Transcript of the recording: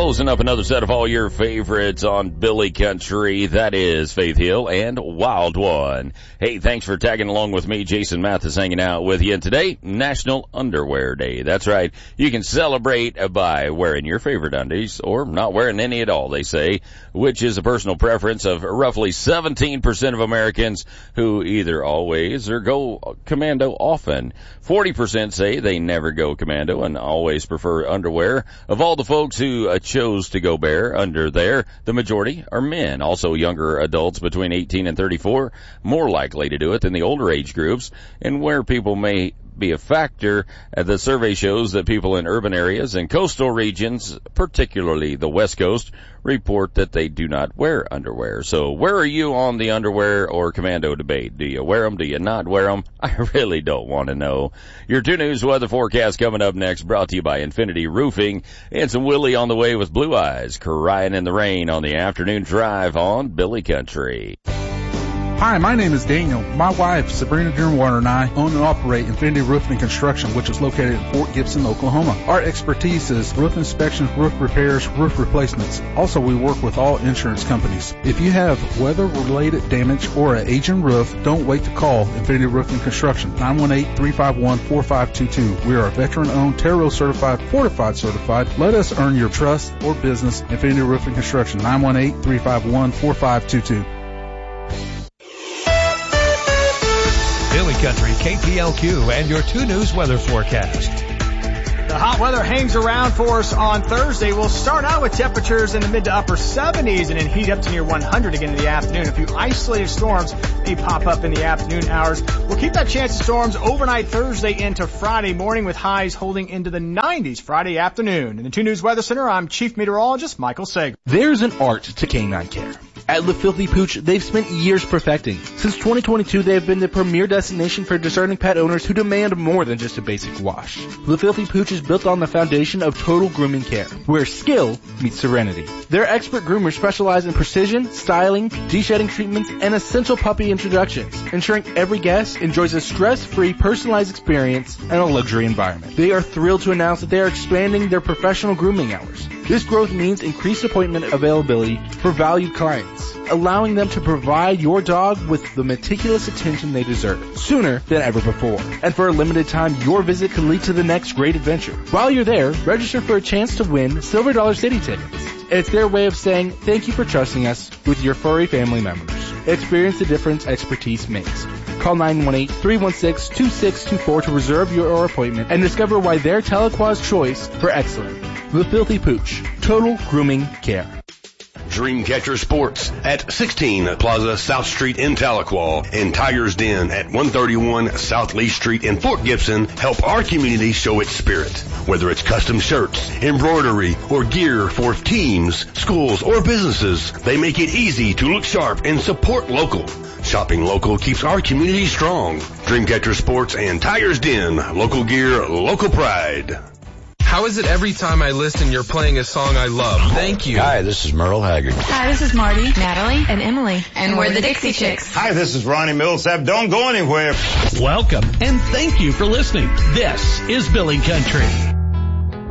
Closing up another set of all your favorites on Billy Country. That is Faith Hill and Wild One. Hey, thanks for tagging along with me. Jason Mathis hanging out with you. And today, National Underwear Day. That's right. You can celebrate by wearing your favorite undies or not wearing any at all, they say, which is a personal preference of roughly 17% of Americans who either always or go commando often. 40% say they never go commando and always prefer underwear. Of all the folks who chose to go bare under there, the majority are men. Also, younger adults between 18 and 34 more likely to do it than the older age groups. And where people may be a factor, the survey shows that people in urban areas and coastal regions, particularly the West Coast, report that they do not wear underwear. So where are you on the underwear or commando debate? Do you wear them? Do you not wear them? I really don't want to know. Your 2 News weather forecast coming up next, brought to you by Infinity Roofing. And some Willie on the way with Blue Eyes, crying in the rain on the afternoon drive on Billy Country. Hi, my name is Daniel. My wife, Sabrina Durnwater, and I own and operate Infinity Roofing and Construction, which is located in Fort Gibson, Oklahoma. Our expertise is roof inspections, roof repairs, roof replacements. Also, we work with all insurance companies. If you have weather-related damage or an aging roof, don't wait to call Infinity Roofing and Construction, 918-351-4522. We are a veteran-owned, Terro certified, fortified certified. Let us earn your trust or business. Infinity Roofing and Construction, 918-351-4522. Billy Country, KPLQ, and your 2 News weather forecast. The hot weather hangs around for us on Thursday. We'll start out with temperatures in the mid to upper 70s and then heat up to near 100 again in the afternoon. A few isolated storms may pop up in the afternoon hours. We'll keep that chance of storms overnight Thursday into Friday morning with highs holding into the 90s Friday afternoon. In the 2 News Weather Center, I'm Chief Meteorologist Michael Sager. There's an art to canine care. At Le Filthy Pooch, they've spent years perfecting. Since 2022, they have been the premier destination for discerning pet owners who demand more than just a basic wash. Le Filthy Pooch is built on the foundation of total grooming care, where skill meets serenity. Their expert groomers specialize in precision, styling, de-shedding treatments, and essential puppy introductions, ensuring every guest enjoys a stress-free, personalized experience and a luxury environment. They are thrilled to announce that they are expanding their professional grooming hours. This growth means increased appointment availability for valued clients, allowing them to provide your dog with the meticulous attention they deserve, sooner than ever before. And for a limited time, your visit could lead to the next great adventure. While you're there, register for a chance to win Silver Dollar City tickets. It's their way of saying thank you for trusting us with your furry family members. Experience the difference expertise makes. Call 918-316-2624 to reserve your appointment and discover why they're Tahlequah's choice for excellence. The Filthy Pooch. Total grooming care. Dreamcatcher Sports at 16 Plaza South Street in Tahlequah and Tiger's Den at 131 South Lee Street in Fort Gibson help our community show its spirit. Whether it's custom shirts, embroidery, or gear for teams, schools, or businesses, they make it easy to look sharp and support local. Shopping local keeps our community strong. Dreamcatcher Sports and Tiger's Den. Local gear, local pride. How is it every time I listen you're playing a song I love? Thank you. Hi, this is Merle Haggard. Hi, this is Marty, Natalie, and Emily. And we're the Dixie Chicks. Hi, this is Ronnie Millsap. Don't go anywhere. Welcome, and thank you for listening. This is Billy Country.